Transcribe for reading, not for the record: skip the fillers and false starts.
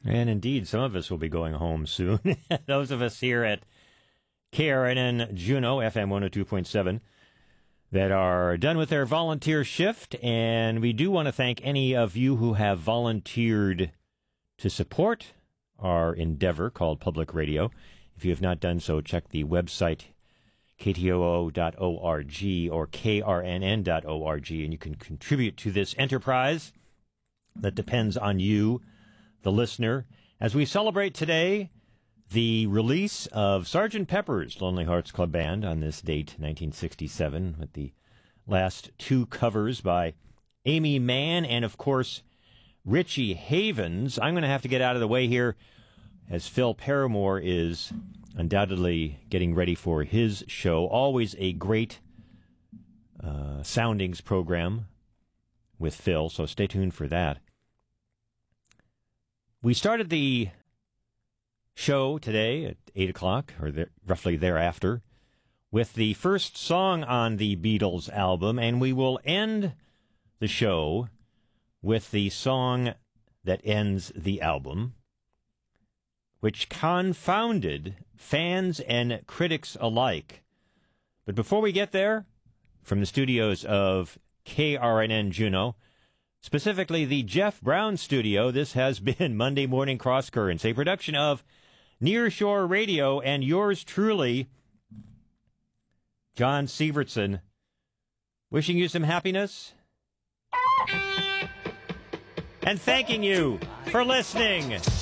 And indeed, some of us will be going home soon. Those of us here at KRNN Juneau, FM 102.7, that are done with their volunteer shift. And we do want to thank any of you who have volunteered to support our endeavor called Public Radio. If you have not done so, check the website, ktoo.org or krnn.org, and you can contribute to this enterprise that depends on you, the listener, as we celebrate today the release of Sgt. Pepper's Lonely Hearts Club Band on this date, 1967, with the last two covers by Amy Mann and, of course, Richie Havens. I'm going to have to get out of the way here as Phil Paramore is undoubtedly getting ready for his show. Always a great soundings program with Phil, so stay tuned for that. We started the show today at 8 o'clock, or roughly thereafter, with the first song on the Beatles album, and we will end the show with the song that ends the album, which confounded fans and critics alike. But before we get there, from the studios of KRNN Juneau, specifically the Jeff Brown studio, this has been Monday Morning Cross Currents, a production of Nearshore Radio, and yours truly, John Sievertson, wishing you some happiness and thanking you for listening.